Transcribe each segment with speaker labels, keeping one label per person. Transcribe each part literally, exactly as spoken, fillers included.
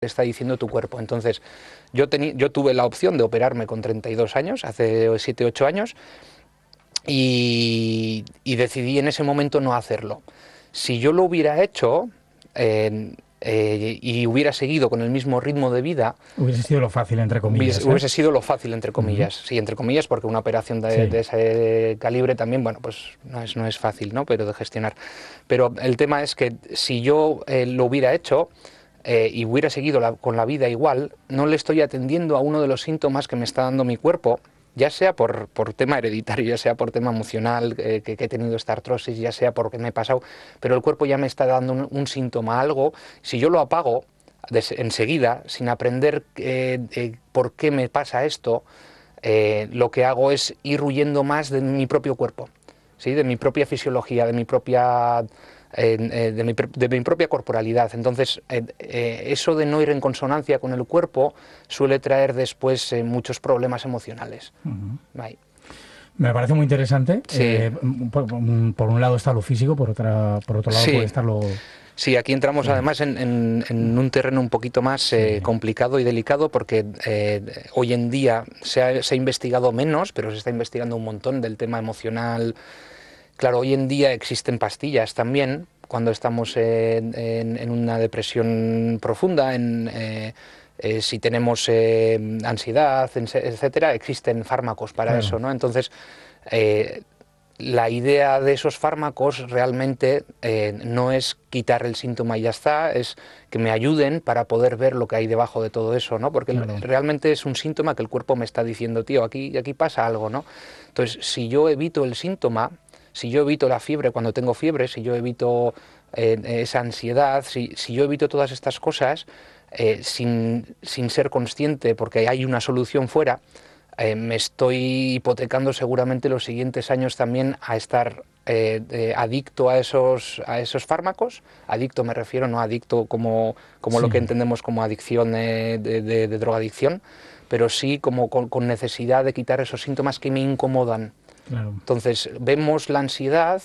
Speaker 1: está diciendo tu cuerpo. Entonces, yo, tení, yo tuve la opción de operarme con treinta y dos años, hace siete ocho años, y, y decidí en ese momento no hacerlo. Si yo lo hubiera hecho eh, eh, y hubiera seguido con el mismo ritmo de vida,
Speaker 2: hubiese sido lo fácil, entre comillas.
Speaker 1: Hubiese,
Speaker 2: ¿eh?
Speaker 1: hubiese sido lo fácil, entre comillas. Uh-huh. Sí, entre comillas, porque una operación de, sí. de ese calibre también, bueno, pues no es, no es fácil, ¿no? Pero de gestionar. Pero el tema es que si yo eh, lo hubiera hecho, Eh, y hubiera seguido la, con la vida igual, no le estoy atendiendo a uno de los síntomas que me está dando mi cuerpo, ya sea por, por tema hereditario, ya sea por tema emocional, eh, que, que he tenido esta artrosis, ya sea porque me he pasado, pero el cuerpo ya me está dando un, un síntoma, algo. Si yo lo apago de, enseguida, sin aprender eh, eh, por qué me pasa esto, eh, lo que hago es ir huyendo más de mi propio cuerpo, ¿sí? De mi propia fisiología, de mi propia... Eh, eh, de, mi, de mi propia corporalidad. Entonces, eh, eh, eso de no ir en consonancia con el cuerpo suele traer después eh, muchos problemas emocionales.
Speaker 2: Uh-huh. Me parece muy interesante.
Speaker 1: Sí.
Speaker 2: Eh, por, por un lado está lo físico, por, otra, por otro lado sí. puede estar lo...
Speaker 1: Sí, aquí entramos sí. además en, en, en un terreno un poquito más sí. eh, complicado y delicado, porque eh, hoy en día se ha, se ha investigado menos, pero se está investigando un montón del tema emocional. Claro, hoy en día existen pastillas también, cuando estamos en, en, en una depresión profunda, en, eh, eh, si tenemos eh, ansiedad, etcétera, existen fármacos para claro. eso, ¿no? Entonces, eh, la idea de esos fármacos realmente eh, no es quitar el síntoma y ya está, es que me ayuden para poder ver lo que hay debajo de todo eso, ¿no? Porque claro. realmente es un síntoma que el cuerpo me está diciendo, tío, aquí, aquí pasa algo, ¿no? Entonces, si yo evito el síntoma, si yo evito la fiebre cuando tengo fiebre, si yo evito eh, esa ansiedad, si, si yo evito todas estas cosas eh, sin, sin ser consciente porque hay una solución fuera, eh, me estoy hipotecando seguramente los siguientes años también a estar eh, eh, adicto a esos, a esos fármacos. Adicto me refiero, no adicto como, como sí. lo que entendemos como adicción eh, de, de, de drogadicción, pero sí como con, con necesidad de quitar esos síntomas que me incomodan. Claro. Entonces vemos la ansiedad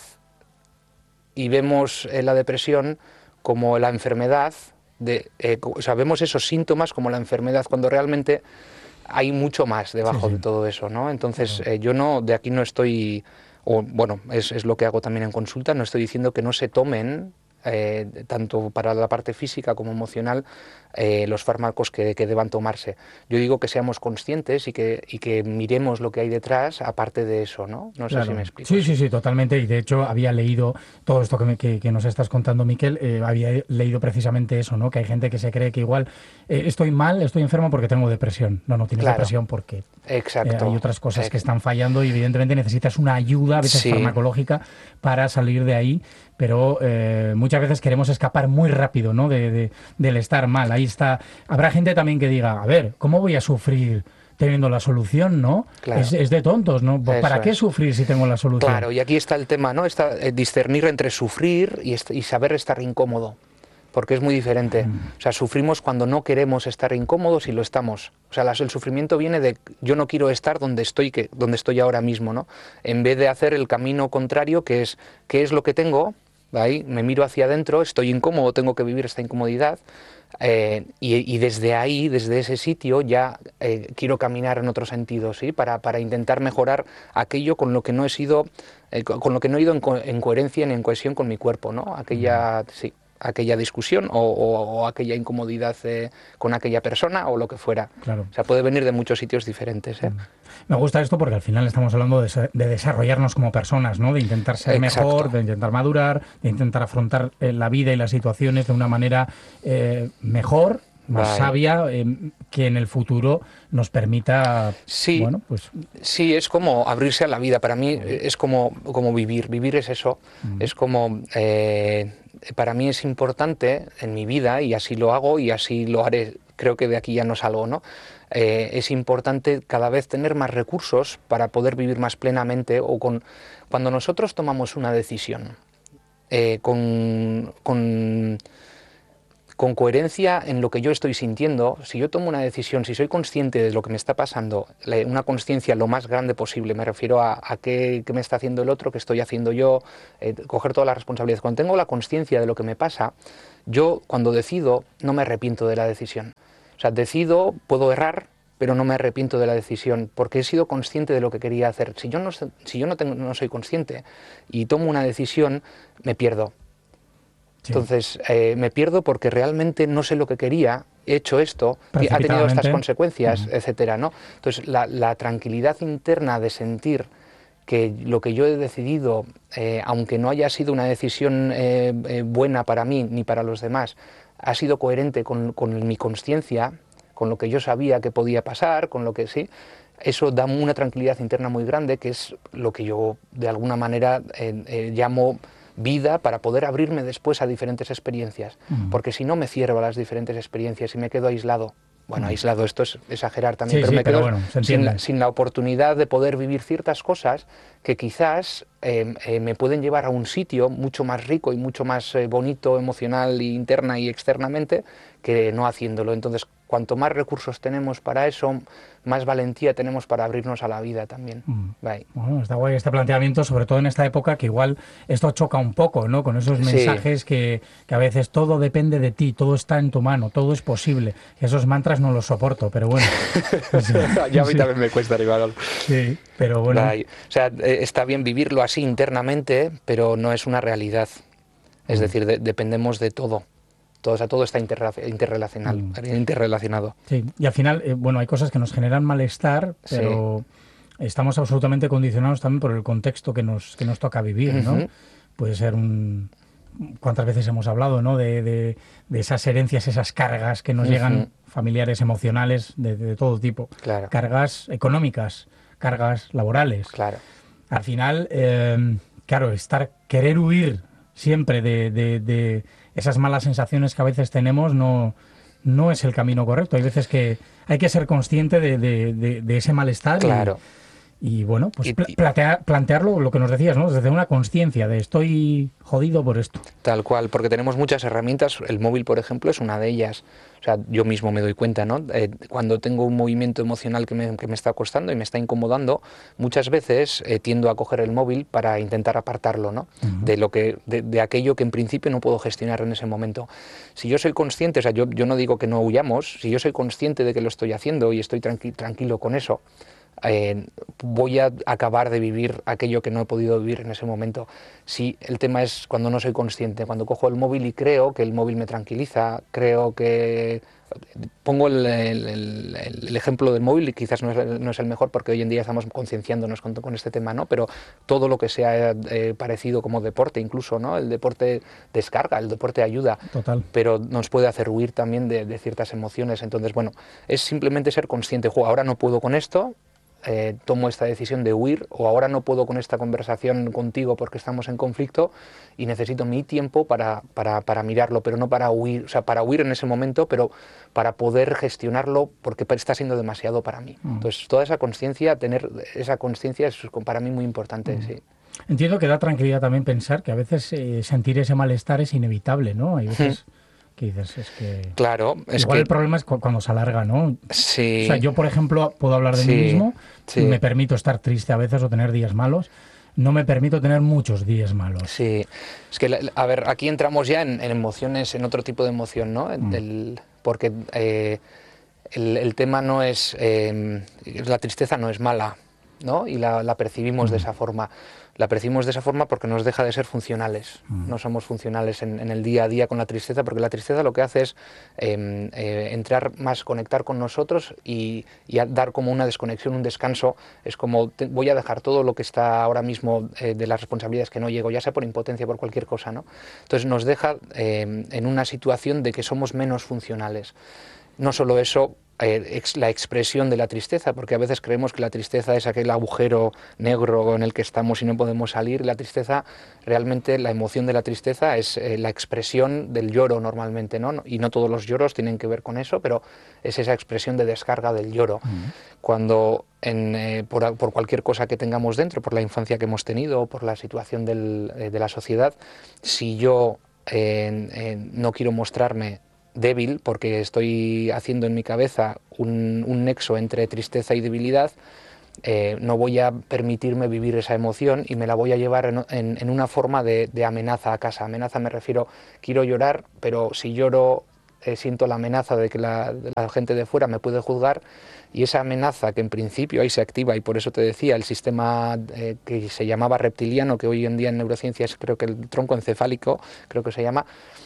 Speaker 1: y vemos eh, la depresión como la enfermedad, de, eh, o sea, vemos esos síntomas como la enfermedad, cuando realmente hay mucho más debajo sí, sí. de todo eso, ¿no? Entonces claro. eh, yo no, de aquí no estoy, o bueno, es, es lo que hago también en consulta, no estoy diciendo que no se tomen, eh, tanto para la parte física como emocional, eh, los fármacos que, que deban tomarse. Yo digo que seamos conscientes y que, y que miremos lo que hay detrás, aparte de eso, ¿no? No
Speaker 2: claro.
Speaker 1: sé si me explico.
Speaker 2: Sí, sí, sí, totalmente. Y de hecho había leído todo esto que, me, que, que nos estás contando, Miquel, eh, había leído precisamente eso, ¿no? Que hay gente que se cree que igual eh, estoy mal, estoy enfermo porque tengo depresión. No, no tienes claro. depresión porque
Speaker 1: Exacto.
Speaker 2: Eh, hay otras cosas Exacto. que están fallando y evidentemente necesitas una ayuda, a veces sí. farmacológica, para salir de ahí. Pero eh, muchas veces queremos escapar muy rápido, ¿no? De, de, del estar mal. Ahí está. Habrá gente también que diga, a ver, ¿cómo voy a sufrir teniendo la solución, no? Claro. Es, es de tontos, ¿no? ¿Para Eso qué es. sufrir si tengo la solución?
Speaker 1: Claro, y aquí está el tema, ¿no? Está, eh, discernir entre sufrir y, y saber estar incómodo, porque es muy diferente. Mm. O sea, sufrimos cuando no queremos estar incómodos y lo estamos. O sea, el sufrimiento viene de yo no quiero estar donde estoy, que, donde estoy ahora mismo, ¿no? En vez de hacer el camino contrario, que es ¿qué es lo que tengo? Ahí me miro hacia adentro, estoy incómodo, tengo que vivir esta incomodidad. Eh, y, y desde ahí, desde ese sitio, ya eh, quiero caminar en otro sentido, ¿sí? Para, para intentar mejorar aquello con lo que no he sido, eh, con lo que no he ido en, co en coherencia ni en cohesión con mi cuerpo, ¿no? Aquella, mm. sí, aquella discusión o, o, o aquella incomodidad eh, con aquella persona o lo que fuera.
Speaker 2: Claro.
Speaker 1: O sea, puede venir de muchos sitios diferentes, ¿eh?
Speaker 2: Mm. Me gusta esto porque al final estamos hablando de, de desarrollarnos como personas, ¿no? De intentar ser Exacto. mejor, de intentar madurar, de intentar afrontar eh, la vida y las situaciones de una manera eh, mejor, más vale. sabia, eh, que en el futuro nos permita,
Speaker 1: sí,
Speaker 2: bueno, pues...
Speaker 1: Sí, es como abrirse a la vida. Para mí es como, como vivir. Vivir es eso. Mm. Es como... Eh, para mí es importante en mi vida, y así lo hago y así lo haré, creo que de aquí ya no salgo, ¿no? Eh, es importante cada vez tener más recursos para poder vivir más plenamente, o con cuando nosotros tomamos una decisión eh, con, con, con coherencia en lo que yo estoy sintiendo. Si yo tomo una decisión, si soy consciente de lo que me está pasando, una consciencia lo más grande posible, me refiero a, a qué, qué me está haciendo el otro, qué estoy haciendo yo, eh, coger toda la responsabilidad. Cuando tengo la consciencia de lo que me pasa, yo cuando decido no me arrepiento de la decisión. O sea, decido, puedo errar, pero no me arrepiento de la decisión, porque he sido consciente de lo que quería hacer. Si yo no, si yo no, tengo, no soy consciente y tomo una decisión, me pierdo. Sí. Entonces, eh, me pierdo porque realmente no sé lo que quería, he hecho esto, ha tenido estas consecuencias, uh-huh. etcétera, ¿no? Entonces, la, la tranquilidad interna de sentir que lo que yo he decidido, eh, aunque no haya sido una decisión eh, eh, buena para mí ni para los demás, ha sido coherente con, con mi consciencia, con lo que yo sabía que podía pasar, con lo que sí, eso da una tranquilidad interna muy grande, que es lo que yo de alguna manera eh, eh, llamo vida, para poder abrirme después a diferentes experiencias, mm. porque si no me cierro a las diferentes experiencias y me quedo aislado. Bueno, mm. aislado, esto es exagerar también,
Speaker 2: sí,
Speaker 1: pero
Speaker 2: sí,
Speaker 1: me quedo
Speaker 2: pero bueno,
Speaker 1: sin, la, sin la oportunidad de poder vivir ciertas cosas que quizás eh, eh, me pueden llevar a un sitio mucho más rico y mucho más eh, bonito, emocional, y interna y externamente, que no haciéndolo. Entonces, cuanto más recursos tenemos para eso, más valentía tenemos para abrirnos a la vida también. Mm.
Speaker 2: Bueno, está guay este planteamiento, sobre todo en esta época que igual esto choca un poco, ¿no? Con esos mensajes sí. que, que a veces todo depende de ti, todo está en tu mano, todo es posible. Esos mantras no los soporto, pero bueno.
Speaker 1: Pues, ya a mí sí. también me cuesta, Rivaldo.
Speaker 2: Sí, pero bueno.
Speaker 1: Ay, o sea, está bien vivirlo así internamente, pero no es una realidad. Es mm. decir, de, dependemos de todo. Todo, o sea, todo está interrelacional, mm. interrelacionado.
Speaker 2: Sí, y al final, eh, bueno, hay cosas que nos generan malestar, pero sí. estamos absolutamente condicionados también por el contexto que nos, que nos toca vivir, ¿no? Uh-huh. Puede ser un... ¿Cuántas veces hemos hablado, ¿no? De, de, de esas herencias, esas cargas que nos uh-huh. llegan, familiares, emocionales, de, de todo tipo.
Speaker 1: Claro.
Speaker 2: Cargas económicas, cargas laborales.
Speaker 1: Claro.
Speaker 2: Al final, eh, claro, estar, querer huir siempre de... de, de esas malas sensaciones que a veces tenemos no, no es el camino correcto. Hay veces que hay que ser consciente de, de, de, de ese malestar.
Speaker 1: Claro.
Speaker 2: Y, y bueno, pues pla- plantear, plantearlo, lo que nos decías, ¿no? Desde una conciencia de estoy jodido por esto.
Speaker 1: Tal cual, porque tenemos muchas herramientas. El móvil, por ejemplo, es una de ellas. O sea, yo mismo me doy cuenta, ¿no? Eh, cuando tengo un movimiento emocional que me, que me está costando y me está incomodando, muchas veces eh, tiendo a coger el móvil para intentar apartarlo, ¿no? Uh-huh. De lo que, de, de aquello que en principio no puedo gestionar en ese momento. Si yo soy consciente, o sea, yo, yo no digo que no huyamos, si yo soy consciente de que lo estoy haciendo y estoy tranqui- tranquilo con eso, Eh, voy a acabar de vivir aquello que no he podido vivir en ese momento. Si el tema es cuando no soy consciente, cuando cojo el móvil y creo que el móvil me tranquiliza, creo que... Pongo el, el, el, el ejemplo del móvil y quizás no es, no es el mejor porque hoy en día estamos concienciándonos con, con este tema, ¿no? Pero todo lo que sea eh, parecido como deporte, incluso, ¿no? El deporte descarga, el deporte ayuda,
Speaker 2: Total.
Speaker 1: Pero nos puede hacer huir también de, de ciertas emociones. Entonces, bueno, es simplemente ser consciente. Jo, ahora no puedo con esto, Eh, tomo esta decisión de huir, o ahora no puedo con esta conversación contigo porque estamos en conflicto y necesito mi tiempo para, para, para mirarlo, pero no para huir, o sea, para huir en ese momento, pero para poder gestionarlo porque está siendo demasiado para mí. Mm. Entonces, toda esa conciencia, tener esa conciencia es para mí muy importante, mm. sí.
Speaker 2: Entiendo que da tranquilidad también pensar que a veces eh, sentir ese malestar es inevitable, ¿no? Hay veces... Mm. que dices, es que...
Speaker 1: Claro, es
Speaker 2: Igual
Speaker 1: que...
Speaker 2: el problema es cu- cuando se alarga, ¿no?
Speaker 1: Sí.
Speaker 2: O sea, yo, por ejemplo, puedo hablar de
Speaker 1: sí,
Speaker 2: mí mismo,
Speaker 1: sí.
Speaker 2: me permito estar triste a veces o tener días malos, no me permito tener muchos días malos.
Speaker 1: Sí, es que, a ver, aquí entramos ya en, en emociones, en otro tipo de emoción, ¿no? Mm. El, porque eh, el, el tema no es... Eh, la tristeza no es mala, ¿no? Y la, la percibimos mm. de esa forma. La percibimos de esa forma porque nos deja de ser funcionales. Mm. No somos funcionales en, en el día a día con la tristeza, porque la tristeza lo que hace es eh, eh, entrar más, conectar con nosotros y, y dar como una desconexión, un descanso. Es como, te, voy a dejar todo lo que está ahora mismo eh, de las responsabilidades que no llego, ya sea por impotencia, por cualquier cosa, ¿no? Entonces nos deja eh, en una situación de que somos menos funcionales. No solo eso, eh, ex, la expresión de la tristeza, porque a veces creemos que la tristeza es aquel agujero negro en el que estamos y no podemos salir. La tristeza, realmente la emoción de la tristeza es eh, la expresión del lloro normalmente, ¿no? Y no todos los lloros tienen que ver con eso, pero es esa expresión de descarga del lloro. Uh-huh. Cuando en, eh, por, por cualquier cosa que tengamos dentro, por la infancia que hemos tenido, por la situación del, eh, de la sociedad, si yo eh, eh, no quiero mostrarme débil porque estoy haciendo en mi cabeza un, un nexo entre tristeza y debilidad, eh, no voy a permitirme vivir esa emoción y me la voy a llevar en, en, en una forma de, de amenaza a casa. Amenaza me refiero, quiero llorar, pero si lloro eh, siento la amenaza de que la, la gente de fuera me puede juzgar, y esa amenaza que en principio ahí se activa, y por eso te decía, el sistema eh, que se llamaba reptiliano, que hoy en día en neurociencias creo que el tronco encefálico, creo que se llama,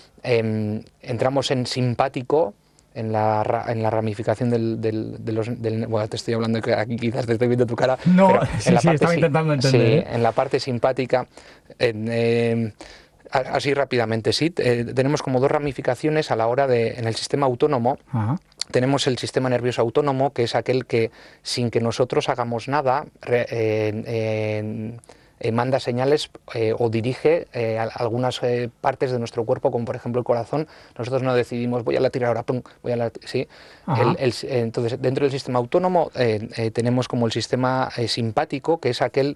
Speaker 1: eh, entramos en simpático, en la, en la ramificación del, del, de los... Del, bueno, te estoy hablando que aquí quizás te estoy viendo tu cara.
Speaker 2: No,
Speaker 1: pero
Speaker 2: sí,
Speaker 1: en la
Speaker 2: sí,
Speaker 1: parte,
Speaker 2: estaba intentando entender.
Speaker 1: Sí,
Speaker 2: ¿eh?
Speaker 1: en la parte simpática... En, eh, así rápidamente, sí, eh, tenemos como dos ramificaciones a la hora de... En el sistema autónomo... Ajá. Tenemos el sistema nervioso autónomo, que es aquel que, sin que nosotros hagamos nada, re, eh, eh, eh, manda señales eh, o dirige eh, algunas eh, partes de nuestro cuerpo, como por ejemplo el corazón. Nosotros no decidimos, voy a latir ahora, pum, voy a latir, ¿sí? El, el, entonces, dentro del sistema autónomo eh, eh, tenemos como el sistema eh, simpático, que es aquel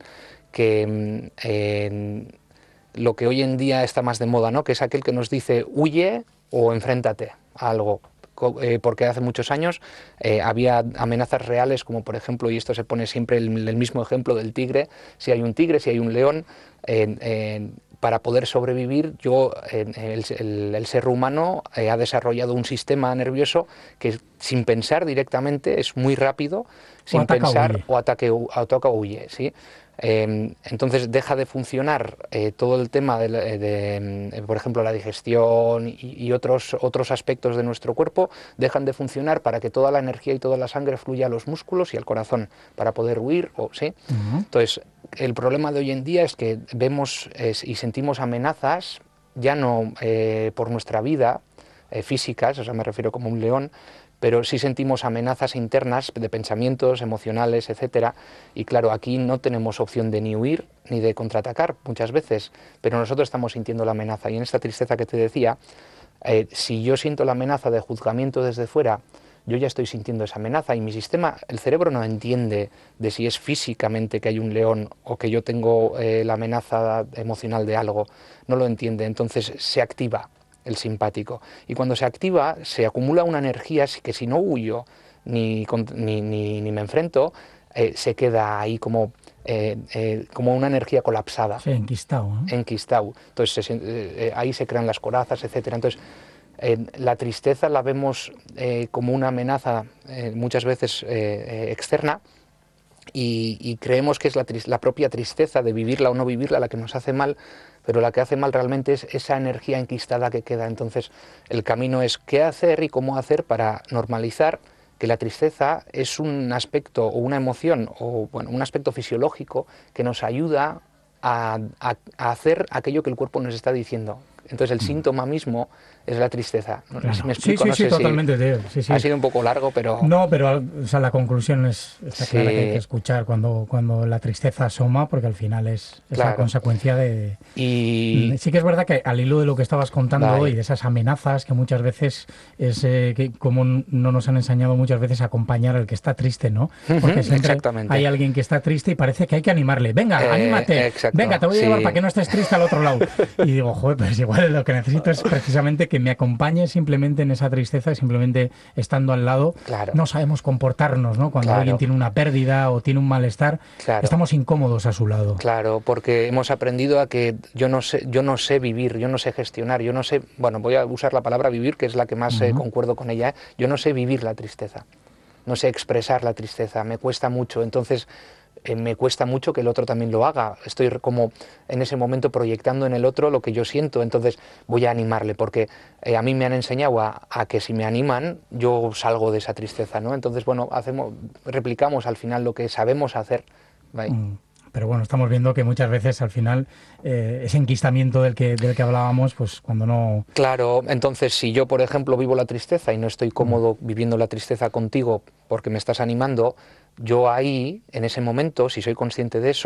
Speaker 1: que... Eh, lo que hoy en día está más de moda, ¿no? Que es aquel que nos dice, huye o enfréntate a algo. Eh, porque hace muchos años eh, había amenazas reales, como por ejemplo, y esto se pone siempre el, el mismo ejemplo del tigre, si hay un tigre, si hay un león, eh, eh, para poder sobrevivir, yo, eh, el, el, el ser humano eh, ha desarrollado un sistema nervioso que sin pensar directamente es muy rápido, sin
Speaker 2: o
Speaker 1: pensar
Speaker 2: huye.
Speaker 1: o ataque o ataca o huye, ¿sí? Eh, entonces deja de funcionar eh, todo el tema de, de, de, por ejemplo, la digestión y, y otros, otros aspectos de nuestro cuerpo dejan de funcionar para que toda la energía y toda la sangre fluya a los músculos y al corazón para poder huir, o, ¿sí? Uh-huh. Entonces, el problema de hoy en día es que vemos eh, y sentimos amenazas ya no eh, por nuestra vida eh, físicas, o sea, me refiero como un león, pero sí sentimos amenazas internas de pensamientos, emocionales, etcétera. Y claro, aquí no tenemos opción de ni huir ni de contraatacar muchas veces, pero nosotros estamos sintiendo la amenaza. Y en esta tristeza que te decía, eh, si yo siento la amenaza de juzgamiento desde fuera, yo ya estoy sintiendo esa amenaza y mi sistema, el cerebro no entiende de si es físicamente que hay un león o que yo tengo eh, la amenaza emocional de algo, no lo entiende, entonces se activa el simpático. Y cuando se activa, se acumula una energía que si no huyo ni, ni, ni, ni me enfrento, eh, se queda ahí como, eh, eh, como una energía colapsada.
Speaker 2: Sí, enquistado. ¿eh?
Speaker 1: Enquistado. Entonces se, eh, ahí se crean las corazas, etcétera. Entonces, eh, la tristeza la vemos eh, como una amenaza eh, muchas veces eh, eh, externa, y, y creemos que es la, la propia tristeza de vivirla o no vivirla la que nos hace mal, pero la que hace mal realmente es esa energía enquistada que queda. Entonces el camino es qué hacer y cómo hacer para normalizar que la tristeza es un aspecto o una emoción o bueno, un aspecto fisiológico que nos ayuda a, a, a hacer aquello que el cuerpo nos está diciendo. Entonces el síntoma mismo es la tristeza. No sé
Speaker 2: claro.
Speaker 1: si me explico,
Speaker 2: sí, sí,
Speaker 1: no
Speaker 2: sí,
Speaker 1: sé
Speaker 2: totalmente,
Speaker 1: si
Speaker 2: tío. Sí, sí.
Speaker 1: Ha sido un poco largo, pero...
Speaker 2: No, pero o sea, la conclusión es está
Speaker 1: sí.
Speaker 2: clara, que hay que escuchar cuando, cuando la tristeza asoma, porque al final es, es
Speaker 1: claro.
Speaker 2: la consecuencia de...
Speaker 1: Y...
Speaker 2: Sí que es verdad que al hilo de lo que estabas contando
Speaker 1: vale.
Speaker 2: hoy, de esas amenazas que muchas veces es eh, que como no nos han enseñado muchas veces a acompañar al que está triste, ¿no? Porque siempre hay alguien que está triste y parece que hay que animarle. Venga, eh, anímate.
Speaker 1: Exacto.
Speaker 2: Venga, te voy a
Speaker 1: sí.
Speaker 2: llevar para que no estés triste al otro lado. Y digo, joder, pues igual lo que necesito es precisamente que me acompañes simplemente en esa tristeza y simplemente estando al lado.
Speaker 1: Claro.
Speaker 2: No sabemos comportarnos, ¿no? Cuando
Speaker 1: claro.
Speaker 2: alguien tiene una pérdida o tiene un malestar, claro. estamos incómodos a su lado.
Speaker 1: Claro, porque hemos aprendido a que yo no sé, yo no sé vivir, yo no sé gestionar, yo no sé, bueno, voy a usar la palabra vivir, que es la que más uh-huh. eh, concuerdo con ella, ¿eh? Yo no sé vivir la tristeza, no sé expresar la tristeza, me cuesta mucho, entonces eh, me cuesta mucho que el otro también lo haga, estoy como en ese momento proyectando en el otro lo que yo siento, entonces voy a animarle, porque eh, a mí me han enseñado a, a que si me animan, yo salgo de esa tristeza, ¿no? Entonces, bueno, hacemos, replicamos al final lo que sabemos hacer.
Speaker 2: Mm. Pero bueno, estamos viendo que muchas veces al final eh, ese enquistamiento del que, del que hablábamos, pues cuando no...
Speaker 1: Claro, entonces si yo, por ejemplo, vivo la tristeza y no estoy cómodo mm. viviendo la tristeza contigo porque me estás animando, yo ahí, en ese momento, si soy consciente de eso,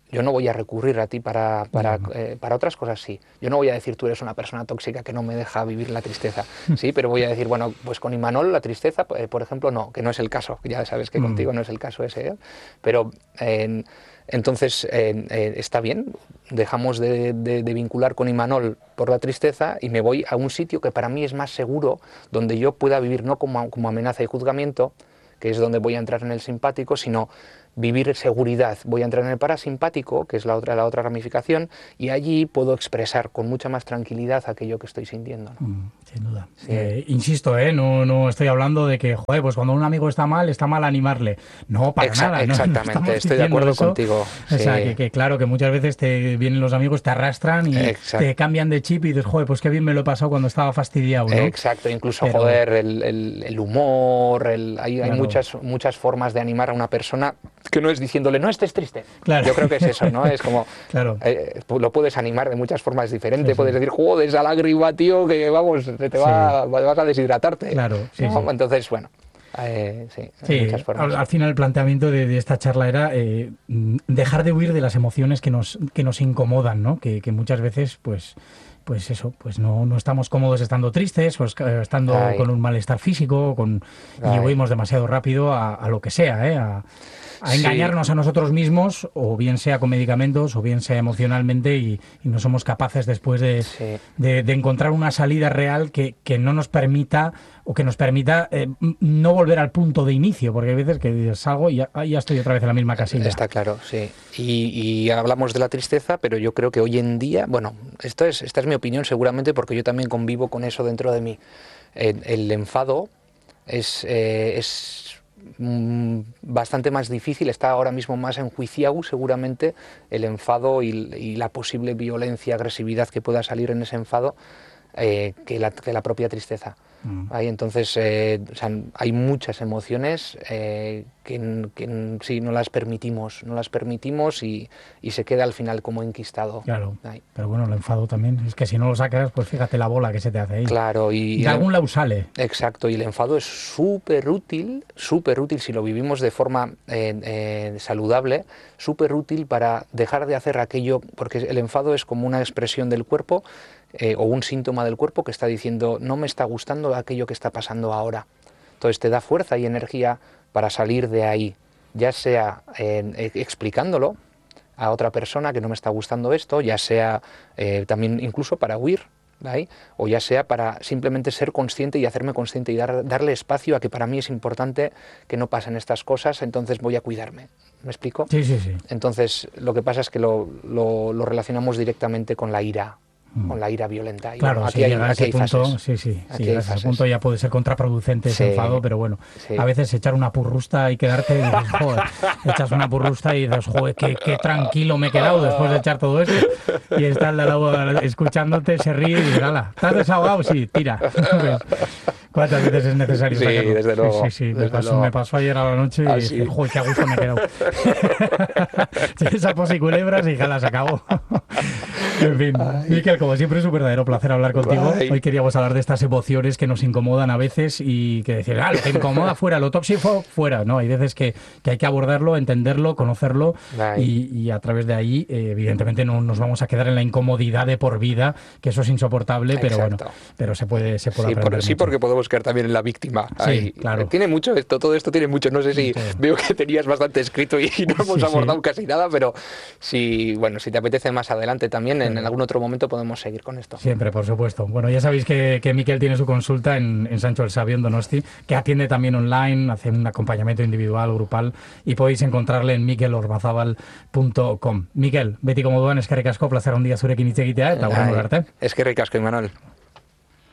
Speaker 1: yo no voy a recurrir a ti para, para, no. eh, para otras cosas, sí. Yo no voy a decir tú eres una persona tóxica que no me deja vivir la tristeza, sí, pero voy a decir, bueno, pues con Imanol la tristeza, eh, por ejemplo, no, que no es el caso, ya sabes que mm. contigo no es el caso ese, ¿eh? Pero eh, entonces eh, eh, está bien, dejamos de, de, de vincular con Imanol por la tristeza y me voy a un sitio que para mí es más seguro, donde yo pueda vivir no como, como amenaza y juzgamiento, que es donde voy a entrar en el simpático, sino vivir seguridad. Voy a entrar en el parasimpático, que es la otra, la otra ramificación, y allí puedo expresar con mucha más tranquilidad aquello que estoy sintiendo, ¿no?
Speaker 2: Mm, sin duda. Sí. Eh, insisto, ¿eh? no, no estoy hablando de que, joder, pues cuando un amigo está mal, está mal animarle. No, para
Speaker 1: Exa
Speaker 2: nada.
Speaker 1: Exactamente,
Speaker 2: no, no
Speaker 1: estoy de acuerdo
Speaker 2: eso.
Speaker 1: contigo.
Speaker 2: O
Speaker 1: sí.
Speaker 2: sea, que, que claro, que muchas veces te vienen los amigos, te arrastran y Exacto. te cambian de chip y dices, joder, pues qué bien me lo he pasado cuando estaba fastidiado, ¿no?
Speaker 1: Exacto, incluso, Pero... joder, el, el, el humor, el, hay, claro. hay muchas, muchas formas de animar a una persona que no es diciéndole, no estés triste. Claro. Yo creo que es eso, ¿no? Es como,
Speaker 2: claro.
Speaker 1: eh, lo puedes animar de muchas formas diferentes. Sí, puedes sí. decir, joder, esa lágrima, tío, que vamos, te va, sí. vas a deshidratarte.
Speaker 2: Claro, sí,
Speaker 1: ¿no?
Speaker 2: sí.
Speaker 1: Entonces, bueno, eh, sí,
Speaker 2: sí
Speaker 1: muchas formas.
Speaker 2: Al, al final el planteamiento de, de esta charla era eh, dejar de huir de las emociones que nos, que nos incomodan, ¿no? Que, que muchas veces, pues... pues eso, pues no, no estamos cómodos estando tristes o estando Ay. con un malestar físico con, y huimos demasiado rápido a, a lo que sea, ¿eh? a, a engañarnos sí. a nosotros mismos, o bien sea con medicamentos o bien sea emocionalmente, y, y no somos capaces después de, sí. de, de encontrar una salida real que, que no nos permita o que nos permita eh, no volver al punto de inicio, porque hay veces que salgo y ya, ya estoy otra vez en la misma casilla.
Speaker 1: Está claro, sí. Y, y hablamos de la tristeza, pero yo creo que hoy en día, bueno, esto es, esta es mi opinión seguramente porque yo también convivo con eso dentro de mí. El, el enfado es, eh, es mm, bastante más difícil, está ahora mismo más enjuiciado seguramente el enfado y, y la posible violencia, agresividad que pueda salir en ese enfado eh, que, la, que la propia tristeza. Mm. Ahí, entonces, eh, o sea, hay muchas emociones eh, que, que sí, no las permitimos, no las permitimos y, y se queda al final como enquistado.
Speaker 2: Claro, ahí. Pero bueno, el enfado también, es que si no lo sacas, pues fíjate la bola que se te hace ahí.
Speaker 1: Claro, y...
Speaker 2: De algún lado sale.
Speaker 1: Exacto, y el enfado es súper útil, súper útil si lo vivimos de forma eh, eh, saludable, súper útil para dejar de hacer aquello, porque el enfado es como una expresión del cuerpo, Eh, o un síntoma del cuerpo que está diciendo no me está gustando aquello que está pasando ahora. Entonces te da fuerza y energía para salir de ahí, ya sea eh, explicándolo a otra persona que no me está gustando esto, ya sea eh, también incluso para huir, ¿vale? O ya sea para simplemente ser consciente y hacerme consciente y dar, darle espacio a que para mí es importante que no pasen estas cosas, entonces voy a cuidarme. ¿Me explico?
Speaker 2: Sí, sí, sí.
Speaker 1: Entonces lo que pasa es que lo, lo, lo relacionamos directamente con la ira. Con la ira violenta. Y
Speaker 2: claro,
Speaker 1: bueno,
Speaker 2: aquí
Speaker 1: si
Speaker 2: hay,
Speaker 1: llega a ese
Speaker 2: punto,
Speaker 1: fases.
Speaker 2: sí, sí,
Speaker 1: Aquí
Speaker 2: sí, a ese punto ya puede ser contraproducente ese sí, enfado, pero bueno, sí. a veces echar una purrusta y quedarte, y dices, joder, echas una purrusta y dices, joder, qué, qué tranquilo me he quedado después de echar todo esto, y está al lado escuchándote, se ríe y dices, ala, ¿estás desahogado? Sí, tira. ¿Cuántas veces es necesario
Speaker 1: sí,
Speaker 2: sacarlo?
Speaker 1: Desde luego,
Speaker 2: sí, sí, sí.
Speaker 1: Desde
Speaker 2: me, pasó,
Speaker 1: luego.
Speaker 2: me pasó ayer a la noche y dije, joder, qué a gusto me he quedado. Sapos y culebras y jala, se acabó. En fin, Miquel, como siempre es un verdadero placer hablar contigo. Ay. Hoy queríamos hablar de estas emociones que nos incomodan a veces y que decir, ah, lo que incomoda fuera, lo tóxico fuera. No, hay veces que, que hay que abordarlo, entenderlo, conocerlo y, y a través de ahí, eh, evidentemente no nos vamos a quedar en la incomodidad de por vida, que eso es insoportable, pero
Speaker 1: Exacto.
Speaker 2: bueno, pero se puede, se puede
Speaker 1: sí,
Speaker 2: aprender
Speaker 1: por, sí, porque podemos quedar también en la víctima.
Speaker 2: Sí,
Speaker 1: Ahí.
Speaker 2: claro.
Speaker 1: Tiene mucho esto, todo esto tiene mucho. No sé si sí. veo que tenías bastante escrito y no hemos sí, abordado sí. casi nada, pero si, bueno, si te apetece más adelante también, en, en algún otro momento podemos seguir con esto.
Speaker 2: Siempre, por supuesto. Bueno, ya sabéis que, que Miquel tiene su consulta en, en Sancho el Sabio, en Donosti, que atiende también online, hace un acompañamiento individual, grupal, y podéis encontrarle en mikel orbazabal punto com. Miquel, beti komoduan, eskerrik asko, plazer handia zurekin hitz egitea, eta horren arte.
Speaker 1: Eskerrik asko, Imanol.